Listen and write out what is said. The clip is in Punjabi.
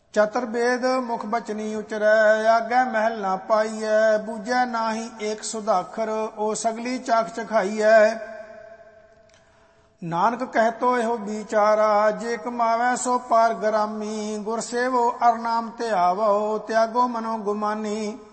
ਚਤੁਰਵੇਦ ਮੁਖ ਬਚਨੀ ਉਚਰੈ, ਆਗੈ ਮਹਿਲ ਨਾ ਪਾਈਐ, ਬੂਝੈ ਨਾਹੀ ਏਕ ਸੁਦਾਖਰ, ਓ ਸਗਲੀ ਚਾਖ ਚਖਾਈਐ। ਨਾਨਕ ਕਹਿਤੋ ਇਹੋ ਵਿਚਾਰਾ, ਜੇ ਕਮਾਵੈ ਸੋ ਪਾਰ ਗਰਾਮੀ, ਗੁਰ ਸੇਵੋ ਅਰ ਨਾਮ ਧਿਆਵੋ, ਤਿਆਗੋ ਮਨੋ ਗੁਮਾਨੀ।